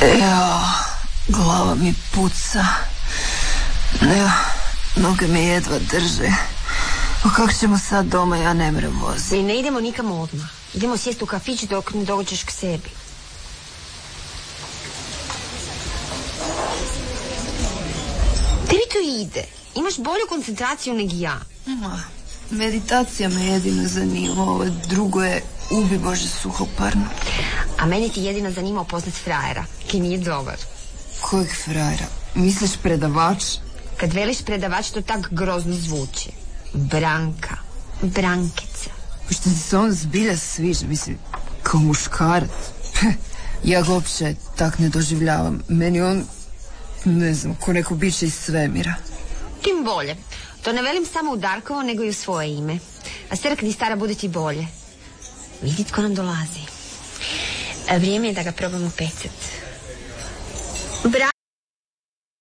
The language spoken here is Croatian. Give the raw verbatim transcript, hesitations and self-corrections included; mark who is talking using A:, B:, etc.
A: Evo, glava mi puca. Evo, noge me jedva drže. O kako ćemo sad doma, ja ne mrem voziti.
B: Mi ne idemo nikamo odmah. Idemo sjesti u kafić dok ne dođeš k sebi. Tebi to ide. Imaš bolju koncentraciju nego ja.
A: Ma, meditacija me jedino zanima. Ovo drugo je ubi Bože suhoparno.
B: A meni ti jedino zanima upoznat frajera, ki nije dobar.
A: Kojeg frajera? Misliš predavač?
B: Kad veliš predavač, to tak grozno zvuči. Branka. Brankica.
A: Pa što ti se on zbilja sviđa, mislim, kao muškarac. Ja ga uopće tak ne doživljavam. Meni on, ne znam, ko neko biće iz svemira.
B: Tim bolje. To ne velim samo u Darkovo, nego i u svoje ime. A stara kad je stara, bude ti bolje. Vidi tko nam dolazi. Vrijeme je da ga probamo pecat. Bra